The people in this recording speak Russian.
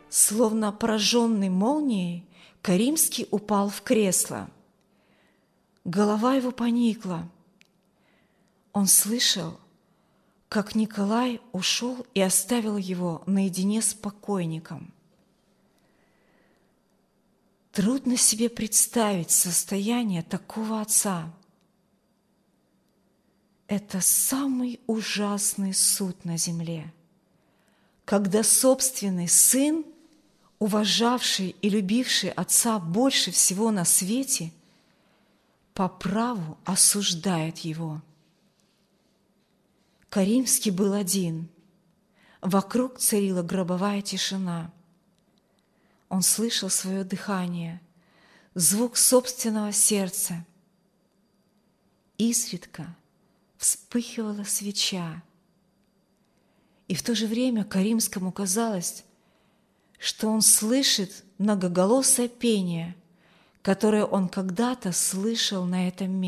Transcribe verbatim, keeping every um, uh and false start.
Словно пораженный молнией, Каримский упал в кресло. Голова его поникла. Он слышал, как Николай ушел и оставил его наедине с покойником. Трудно себе представить состояние такого отца. Это самый ужасный суд на земле, когда собственный сын, уважавший и любивший отца больше всего на свете, по праву осуждает его. Каримский был один. Вокруг царила гробовая тишина. Он слышал свое дыхание, звук собственного сердца. Изредка вспыхивала свеча. И в то же время Каримскому казалось, что он слышит многоголосое пение, которое он когда-то слышал на этом месте.